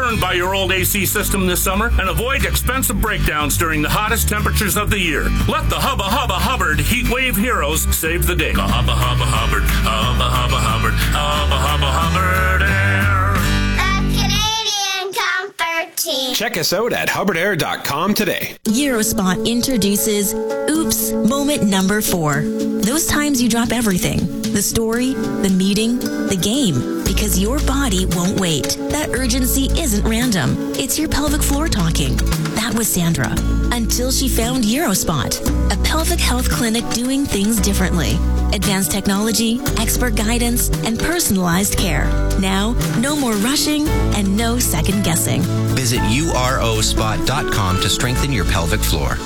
burned by your old AC system this summer and avoid expensive breakdowns during the hottest temperatures of the year. Let the Hubba Hubba Hubbard Heat Wave Heroes save the day. The Hubba Hubba Hubbard, Hubba Hubba Hubbard, Hubba Hubba Hubbard Air. The Canadian Comfort Team. Check us out at hubbardair.com today. Eurospot introduces Oops Moment Number 4. Those times you drop everything. The story, the meeting, the game. Because your body won't wait. That urgency isn't random. It's your pelvic floor talking. That was Sandra. Until she found Eurospot, a pelvic health clinic doing things differently. Advanced technology, expert guidance, and personalized care. Now, no more rushing and no second guessing. Visit urospot.com to strengthen your pelvic floor.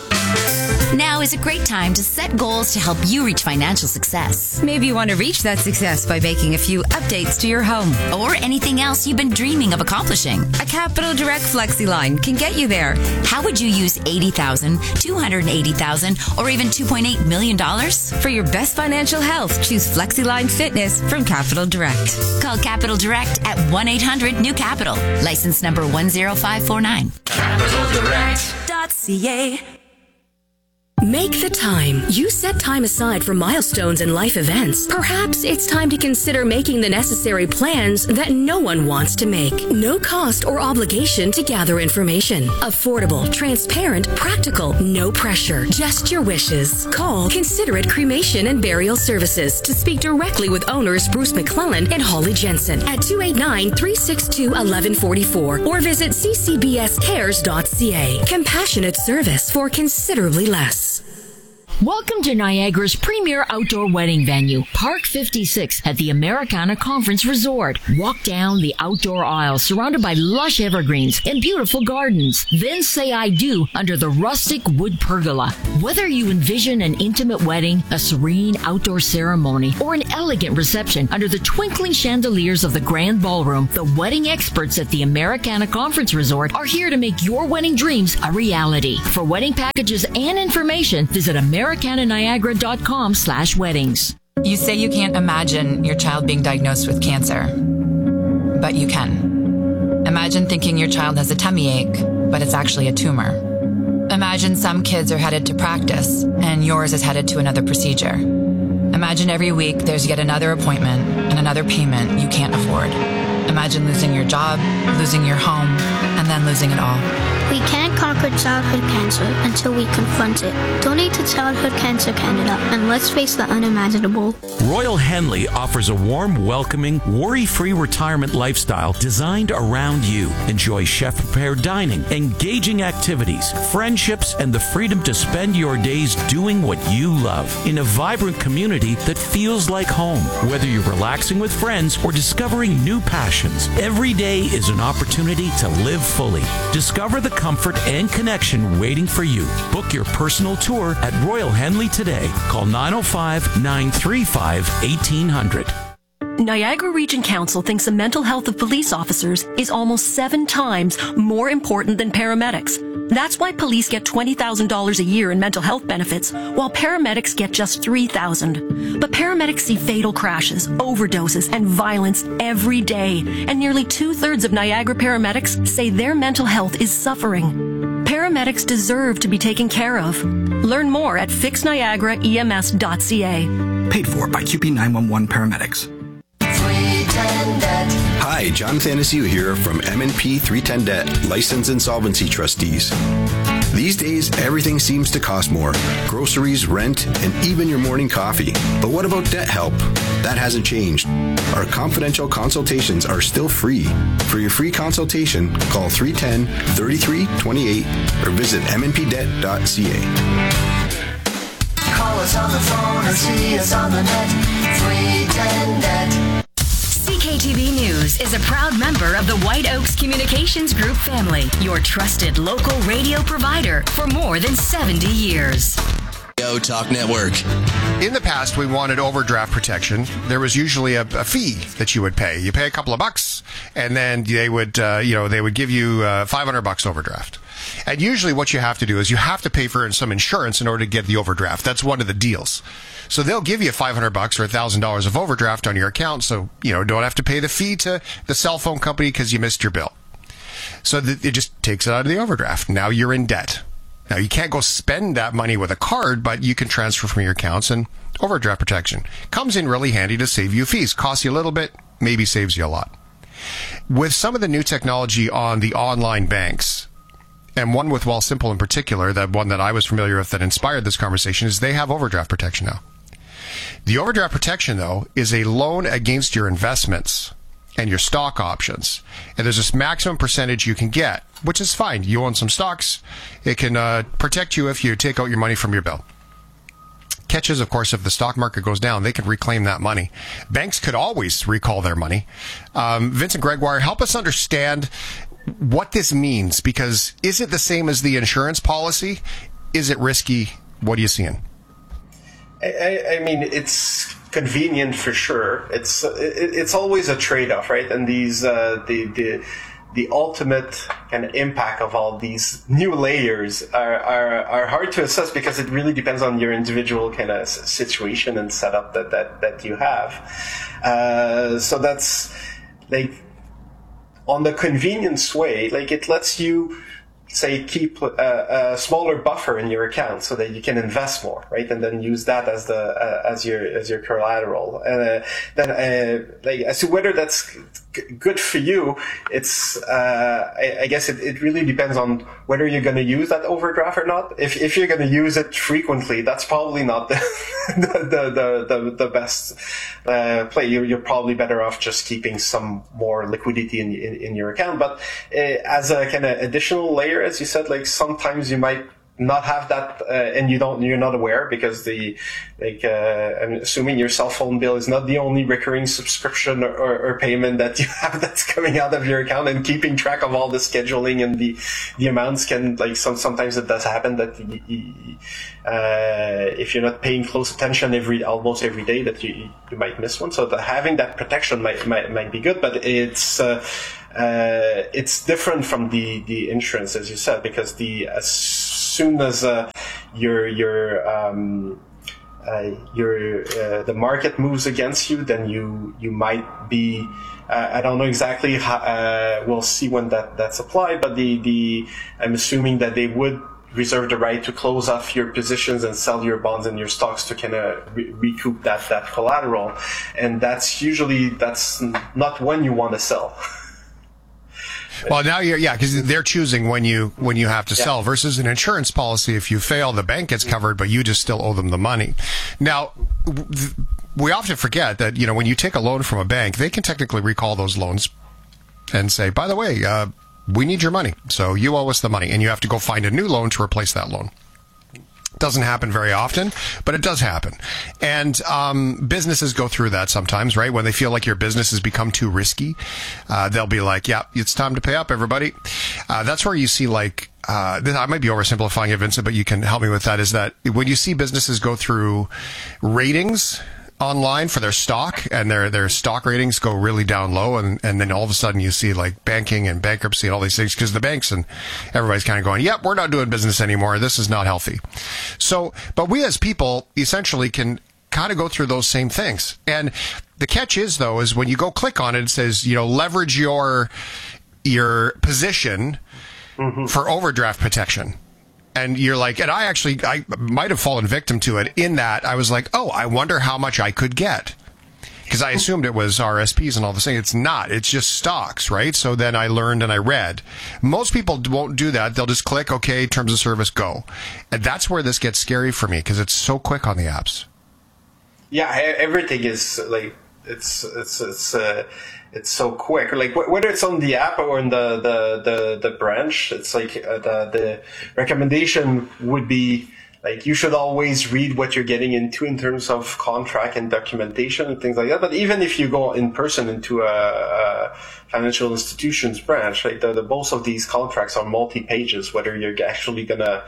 Now is a great time to set goals to help you reach financial success. Maybe you want to reach that success by making a few updates to your home. Or anything else you've been dreaming of accomplishing. A Capital Direct FlexiLine can get you there. How would you use $80,000, $280,000, or even $2.8 million? For your best financial health, choose FlexiLine Fitness from Capital Direct. Call Capital Direct at 1-800-NEW-CAPITAL. License number 10549. CapitalDirect.ca. Make the time. You set time aside for milestones and life events. Perhaps it's time to consider making the necessary plans that no one wants to make. No cost or obligation to gather information. Affordable, transparent, practical, no pressure. Just your wishes. Call Considerate Cremation and Burial Services to speak directly with owners Bruce McClellan and Holly Jensen at 289-362-1144 or visit ccbscares.ca. Compassionate service for considerably less. Welcome to Niagara's premier outdoor wedding venue, Park 56 at the Americana Conference Resort. Walk down the outdoor aisle surrounded by lush evergreens and beautiful gardens. Then say I do under the rustic wood pergola. Whether you envision an intimate wedding, a serene outdoor ceremony, or an elegant reception under the twinkling chandeliers of the grand ballroom, the wedding experts at the Americana Conference Resort are here to make your wedding dreams a reality. For wedding packages and information, visit americananiagara.com/weddings. You say you can't imagine your child being diagnosed with cancer, but you can. Imagine thinking your child has a tummy ache, but it's actually a tumor. Imagine some kids are headed to practice, and yours is headed to another procedure. Imagine every week there's yet another appointment and another payment you can't afford. Imagine losing your job, losing your home, and then losing it all. We can't conquer childhood cancer until we confront it. Donate to Childhood Cancer Canada and let's face the unimaginable. Royal Henley offers a warm, welcoming, worry-free retirement lifestyle designed around you. Enjoy chef-prepared dining, engaging activities, friendships, and the freedom to spend your days doing what you love in a vibrant community that feels like home. Whether you're relaxing with friends or discovering new passions, every day is an opportunity to live fully. Discover the comfort and connection waiting for you. Book your personal tour at Royal Henley today. Call 905-935-1800. Niagara Region Council thinks the mental health of police officers is almost 7 times more important than paramedics. That's why police get $20,000 a year in mental health benefits, while paramedics get just $3,000. But paramedics see fatal crashes, overdoses, and violence every day, and nearly 2/3 of Niagara paramedics say their mental health is suffering. Paramedics deserve to be taken care of. Learn more at fixniagaraems.ca. Paid for by QP 911 Paramedics. Hi, John Thanasiu here from M&P 310 Debt, Licensed Insolvency Trustees. These days, everything seems to cost more. Groceries, rent, and even your morning coffee. But what about debt help? That hasn't changed. Our confidential consultations are still free. For your free consultation, call 310-3328 or visit mnpdebt.ca. Call us on the phone or see us on the net. 310 Debt. CKTV News is a proud member of the White Oaks Communications Group family, your trusted local radio provider for more than 70 years. Talk Network. In the past, we wanted overdraft protection. There was usually a fee that you would pay. You pay a couple of bucks, and then they would give you $500 overdraft. And usually, what you have to do is you have to pay for some insurance in order to get the overdraft. That's one of the deals. So they'll give you $500 or $1,000 of overdraft on your account, so don't have to pay the fee to the cell phone company because you missed your bill. So that it just takes it out of the overdraft. Now you're in debt. Now you can't go spend that money with a card, but you can transfer from your accounts, and overdraft protection comes in really handy to save you fees. Costs you a little bit, maybe saves you a lot. With some of the new technology on the online banks, and one with Wealthsimple in particular, that one that I was familiar with that inspired this conversation, is they have overdraft protection now. The overdraft protection, though, is a loan against your investments and your stock options. And there's this maximum percentage you can get, which is fine. You own some stocks. It can protect you if you take out your money from your bill. Catch is, of course, if the stock market goes down, they can reclaim that money. Banks could always recall their money. Vincent Gregoire, help us understand what this means, because is it the same as the insurance policy? Is it risky? What are you seeing? I mean, it's convenient for sure. It's always a trade-off, right? And these the ultimate kind of impact of all these new layers are hard to assess, because it really depends on your individual kind of situation and setup that you have. So that's like, on the convenience way, like, it lets you, say, keep a smaller buffer in your account so that you can invest more, right? And then use that as your collateral. And then like, as to whether that's good for you, it's I guess it really depends on whether you're going to use that overdraft or not. If you're going to use it frequently, that's probably not the best play. You're probably better off just keeping some more liquidity in your account. But as a kind of additional layer, as you said, like, sometimes you might not have that, and you're not aware, because I'm assuming your cell phone bill is not the only recurring subscription or payment that you have that's coming out of your account, and keeping track of all the scheduling and the amounts can, like, sometimes it does happen that if you're not paying close attention almost every day, that you might miss one. So having that protection might be good, but it's different from the insurance, as you said, because as soon as the market moves against you, then you might be. I don't know exactly how. We'll see when that's applied, but I'm assuming that they would reserve the right to close off your positions and sell your bonds and your stocks to kind of recoup that collateral, and that's not when you want to sell. Well, now because they're choosing when you have to sell, versus an insurance policy. If you fail, the bank gets covered, but you just still owe them the money. Now, we often forget that, when you take a loan from a bank, they can technically recall those loans and say, by the way, we need your money, so you owe us the money, and you have to go find a new loan to replace that loan. Doesn't happen very often, but it does happen. And businesses go through that sometimes, right? When they feel like your business has become too risky, they'll be like, yeah, it's time to pay up, everybody. That's where you see, like, I might be oversimplifying it, Vincent, but you can help me with that, is that when you see businesses go through ratings online for their stock, and their stock ratings go really down low, and then all of a sudden you see, like, banking and bankruptcy and all these things, because the banks and everybody's kind of going, yep, we're not doing business anymore, this is not healthy. So, but we as people essentially can kind of go through those same things. And the catch is, though, is when you go click on it, it says, leverage your position for overdraft protection. And you're like, and I might have fallen victim to it, in that I was like, oh, I wonder how much I could get. Because I assumed it was RSPs and all this thing. It's not. It's just stocks, right? So then I learned and I read. Most people won't do that. They'll just click, okay, terms of service, go. And that's where this gets scary for me, because it's so quick on the apps. Yeah, everything is, like, it's so quick. Like, whether it's on the app or in the branch, it's like the recommendation would be, like, you should always read what you're getting into in terms of contract and documentation and things like that. But even if you go in person into a financial institution's branch, like, the most of these contracts are multi-pages, whether you're actually gonna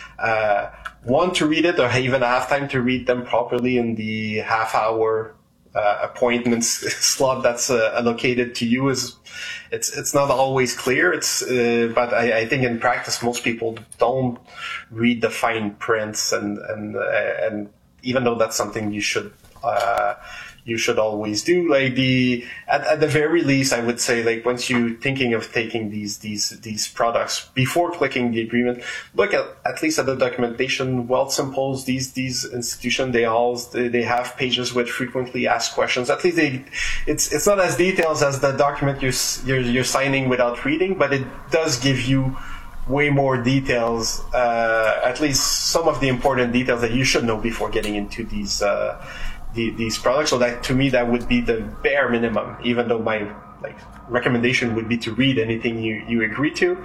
want to read it or even have time to read them properly in the half-hour appointment slot that's allocated to you. It's not always clear. But I think in practice most people don't read the fine prints, and even though that's something you should you should always do. Like at the very least, I would say, like, once you're thinking of taking these products, before clicking the agreement, look at least at the documentation. Wealthsimple's, these institutions, they have pages with frequently asked questions. At least it's not as detailed as the document you're signing without reading, but it does give you way more details, at least some of the important details that you should know before getting into these products. So that, to me, that would be the bare minimum, even though my recommendation would be to read anything you agree to,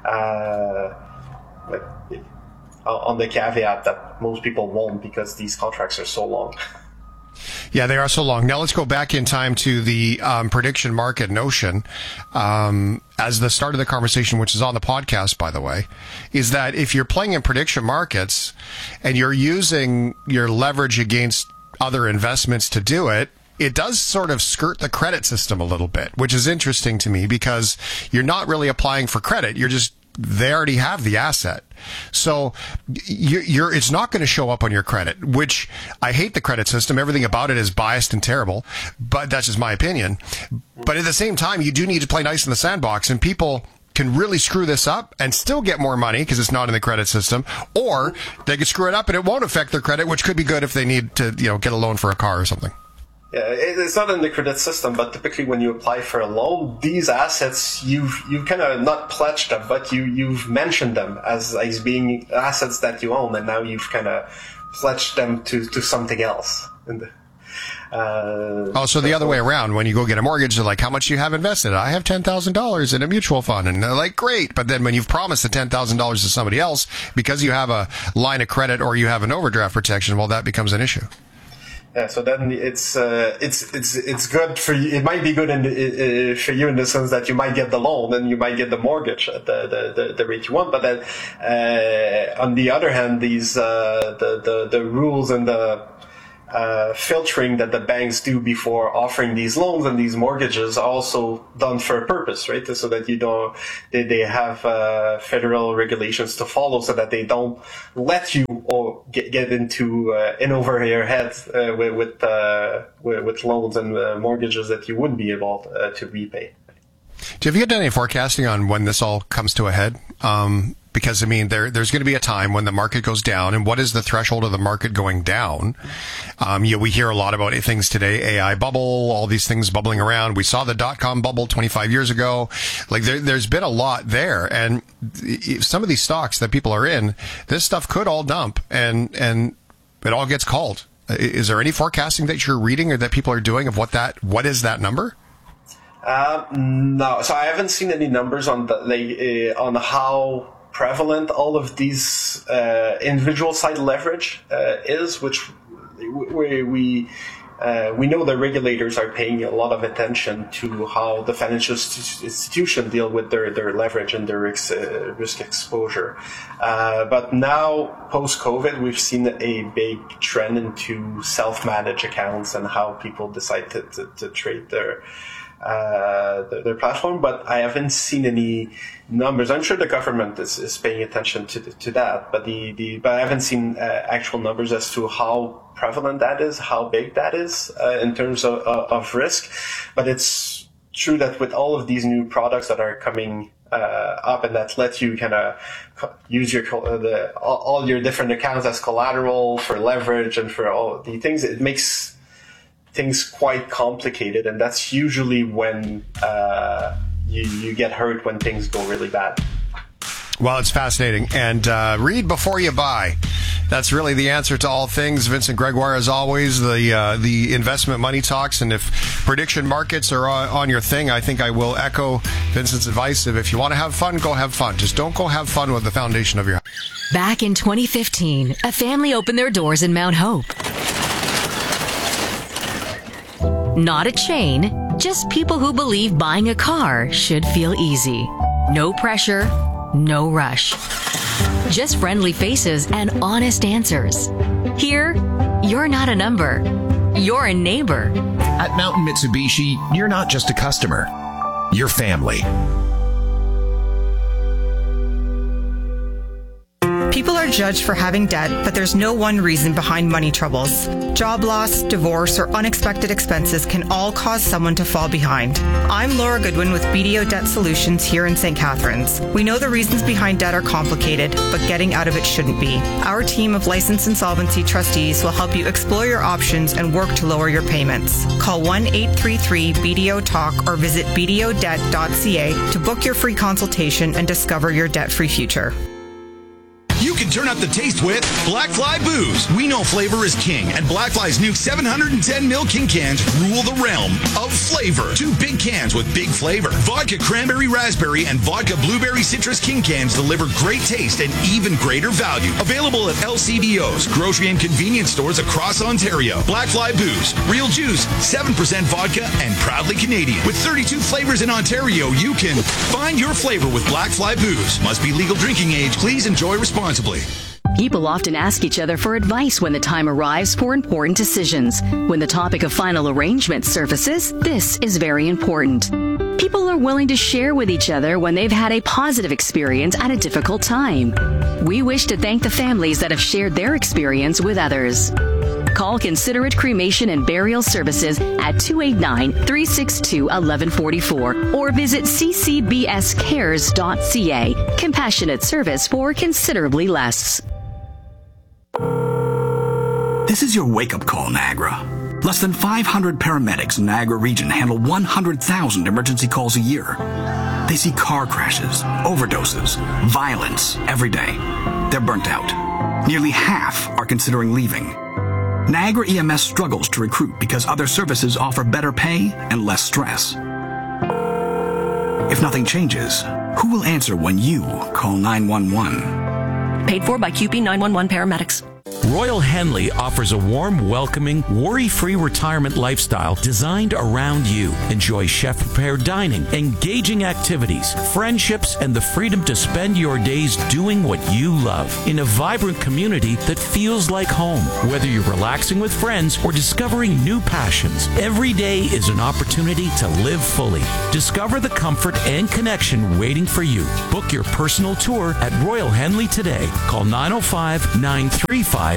on the caveat that most people won't, because these contracts are so long. Yeah, they are so long. Now let's go back in time to the prediction market notion. As the start of the conversation, which is on the podcast, by the way, is that if you're playing in prediction markets and you're using your leverage against other investments to do it, it does sort of skirt the credit system a little bit, which is interesting to me, because you're not really applying for credit. They already have the asset. So it's not going to show up on your credit, which I hate the credit system. Everything about it is biased and terrible, but that's just my opinion. But at the same time, you do need to play nice in the sandbox, and people can really screw this up and still get more money because it's not in the credit system, or they could screw it up and it won't affect their credit, which could be good if they need to, get a loan for a car or something. Yeah, it's not in the credit system, but typically when you apply for a loan, these assets, you've kind of not pledged them, but you've mentioned them as being assets that you own, and now you've kind of pledged them to something else. So the other way around, when you go get a mortgage, they're like, how much do you have invested? I have $10,000 in a mutual fund. And they're like, great. But then when you've promised the $10,000 to somebody else because you have a line of credit or you have an overdraft protection, well, that becomes an issue. Yeah, so then it's good for you. It might be good for you in the sense that you might get the loan and you might get the mortgage at the rate you want. But then on the other hand, these the rules and the filtering that the banks do before offering these loans and these mortgages are also done for a purpose, right? So that they have federal regulations to follow, so that they don't let you or get into in over your head with loans and mortgages that you wouldn't be able to repay. Have you done any forecasting on when this all comes to a head? Because, there's going to be a time when the market goes down, and what is the threshold of the market going down? We hear a lot about things today, AI bubble, all these things bubbling around. We saw the .com bubble 25 years ago. There's been a lot there, and some of these stocks that people are in, this stuff could all dump, and it all gets called. Is there any forecasting that you're reading or that people are doing of what is that number? No, so I haven't seen any numbers on on how prevalent all of these individual side leverage is, which we know the regulators are paying a lot of attention to how the financial institution deal with their leverage and their risk exposure. But now, post-COVID, we've seen a big trend into self-managed accounts and how people decide to trade their platform, but I haven't seen any numbers. I'm sure the government is paying attention to that, but but I haven't seen actual numbers as to how prevalent that is, how big that is in terms of risk. But it's true that with all of these new products that are coming up and that let you kind of use all your different accounts as collateral for leverage and for all the things, it makes things quite complicated, and that's usually when you get hurt, when things go really bad. Well, it's fascinating. And read before you buy. That's really the answer to all things. Vincent Gregoire, as always, the investment money talks. And if prediction markets are on your thing, I think I will echo Vincent's advice of, if you want to have fun, go have fun. Just don't go have fun with the foundation of your house. Back in 2015, a family opened their doors in Mount Hope. Not a chain, just people who believe buying a car should feel easy. No pressure, no rush. Just friendly faces and honest answers. Here, you're not a number. You're a neighbor. At Mountain Mitsubishi, you're not just a customer. You're family. People are judged for having debt, but there's no one reason behind money troubles. Job loss, divorce, or unexpected expenses can all cause someone to fall behind. I'm Laura Goodwin with BDO Debt Solutions here in St. Catharines. We know the reasons behind debt are complicated, but getting out of it shouldn't be. Our team of licensed insolvency trustees will help you explore your options and work to lower your payments. Call 1-833-BDO-TALK or visit bdodebt.ca to book your free consultation and discover your debt-free future. You can turn up the taste with Black Fly Booze. We know flavor is king, and Black Fly's new 710 ml King cans rule the realm of flavor. 2 big cans with big flavor. Vodka Cranberry Raspberry and Vodka Blueberry Citrus King cans deliver great taste and even greater value. Available at LCBOs, grocery and convenience stores across Ontario. Black Fly Booze. Real juice, 7% vodka, and proudly Canadian. With 32 flavors in Ontario, you can find your flavor with Black Fly Booze. Must be legal drinking age. Please enjoy responsibly. People often ask each other for advice when the time arrives for important decisions. When the topic of final arrangement surfaces, this is very important. People are willing to share with each other when they've had a positive experience at a difficult time. We wish to thank the families that have shared their experience with others. Call Considerate Cremation and Burial Services at 289-362-1144 or visit ccbscares.ca. Compassionate service for considerably less. This is your wake-up call, Niagara. Less than 500 paramedics in Niagara region handle 100,000 emergency calls a year. They see car crashes, overdoses, violence every day. They're burnt out. Nearly half are considering leaving. Niagara EMS struggles to recruit because other services offer better pay and less stress. If nothing changes, who will answer when you call 911? Paid for by QP 911 paramedics. Royal Henley offers a warm, welcoming, worry-free retirement lifestyle designed around you. Enjoy chef-prepared dining, engaging activities, friendships, and the freedom to spend your days doing what you love in a vibrant community that feels like home. Whether you're relaxing with friends or discovering new passions, every day is an opportunity to live fully. Discover the comfort and connection waiting for you. Book your personal tour at Royal Henley today. Call 905-935-1800.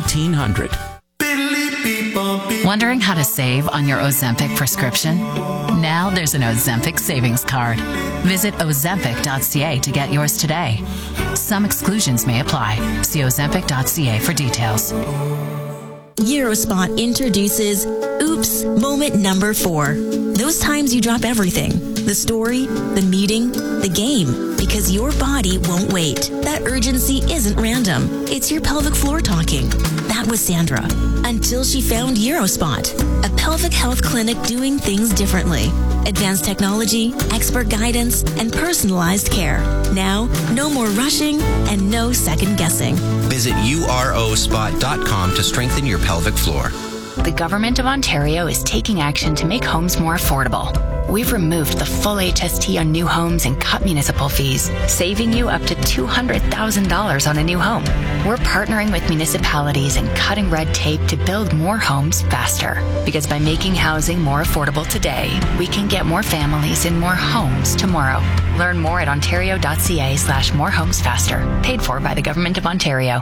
Wondering how to save on your Ozempic prescription? Now there's an Ozempic savings card. Visit ozempic.ca to get yours today. Some exclusions may apply. See ozempic.ca for details. Eurospot introduces Oops Moment Number 4. Those times you drop everything. The story, the meeting, the game. Because your body won't wait. That urgency isn't random. It's your pelvic floor talking. That was Sandra. Until she found Eurospot, a pelvic health clinic doing things differently. Advanced technology, expert guidance, and personalized care. Now, no more rushing and no second guessing. Visit urospot.com to strengthen your pelvic floor. The Government of Ontario is taking action to make homes more affordable. We've removed the full HST on new homes and cut municipal fees, saving you up to $200,000 on a new home. We're partnering with municipalities and cutting red tape to build more homes faster. Because by making housing more affordable today, we can get more families in more homes tomorrow. Learn more at ontario.ca/morehomesfaster. Paid for by the Government of Ontario.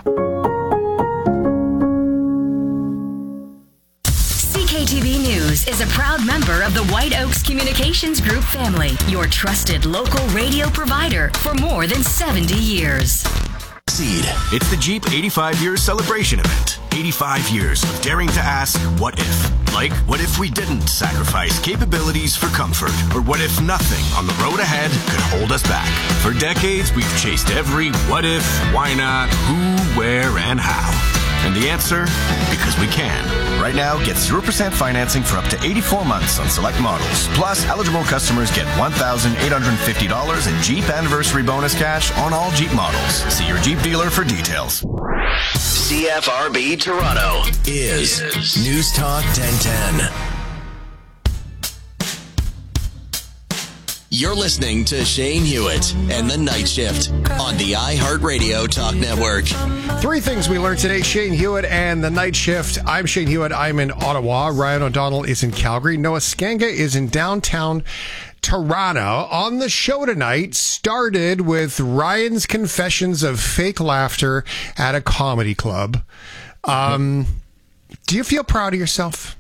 CKTV News is a proud member of the White Oaks Communications Group family, your trusted local radio provider for more than 70 years. It's the Jeep 85 Years Celebration event. 85 years of daring to ask, what if? Like, what if we didn't sacrifice capabilities for comfort? Or what if nothing on the road ahead could hold us back? For decades, we've chased every what if, why not, who, where, and how. And the answer? Because we can. Right now, get 0% financing for up to 84 months on select models. Plus, eligible customers get $1,850 in Jeep Anniversary Bonus cash on all Jeep models. See your Jeep dealer for details. CFRB Toronto is News Talk 1010. You're listening to Shane Hewitt and The Night Shift on the iHeartRadio Talk Network. 3 things we learned today. Shane Hewitt and The Night Shift. I'm Shane Hewitt. I'm in Ottawa. Ryan O'Donnell is in Calgary. Noah Skanga is in downtown Tirana on the show tonight started with Ryan's confessions of fake laughter at a comedy club. Do you feel proud of yourself?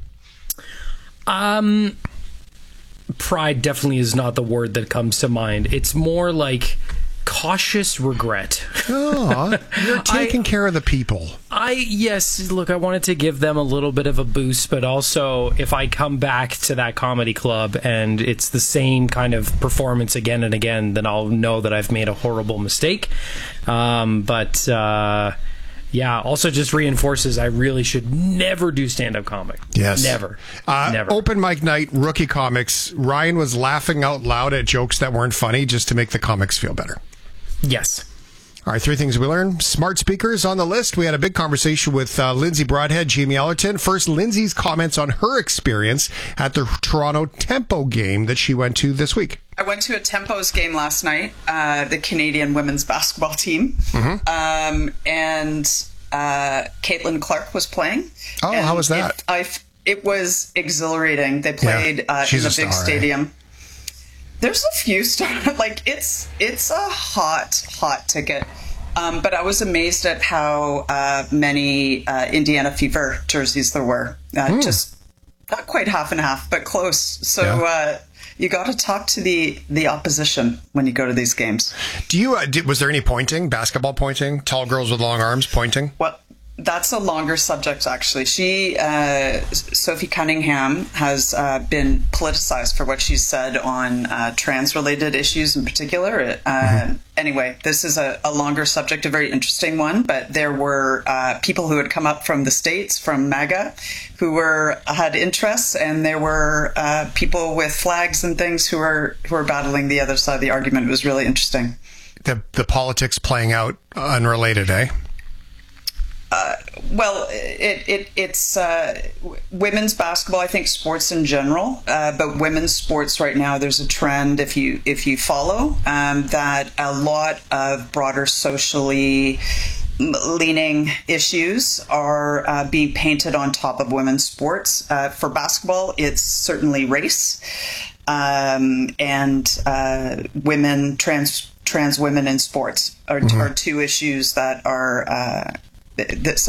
Pride definitely is not the word that comes to mind. It's more like cautious regret. Oh, you're taking care of the people. Yes, look, I wanted to give them a little bit of a boost, but also if I come back to that comedy club and it's the same kind of performance again and again, then I'll know that I've made a horrible mistake. Yeah, also just reinforces I really should never do stand-up comedy. Yes. Never. Open mic night, rookie comics. Ryan was laughing out loud at jokes that weren't funny just to make the comics feel better. Yes. All right, 3 things we learned. Smart speakers on the list. We had a big conversation with Lindsay Broadhead, Jamie Ellerton. First, Lindsay's comments on her experience at the Toronto Tempo game that she went to this week. I went to a Tempos game last night, the Canadian women's basketball team. And Caitlin Clark was playing. Oh, and how was that? It was exhilarating. They played in the big stadium. There's a few stars. Like, it's a hot ticket. But I was amazed at how many Indiana Fever jerseys there were. Just not quite half and half, but close. So you got to talk to the opposition when you go to these games. Do you? Was there any pointing? Basketball pointing? Tall girls with long arms pointing? Well, that's a longer subject, actually. Sophie Cunningham, has been politicized for what she's said on trans-related issues in particular. Anyway, this is a longer subject, a very interesting one, but there were people who had come up from the States, from MAGA, who had interests, and there were people with flags and things who were battling the other side of the argument. It was really interesting. The politics playing out unrelated, eh? Well, it's women's basketball. I think sports in general, but women's sports right now. There's a trend, if you follow, that a lot of broader socially leaning issues are being painted on top of women's sports. For basketball, it's certainly race and women, trans women in sports are two issues that are. That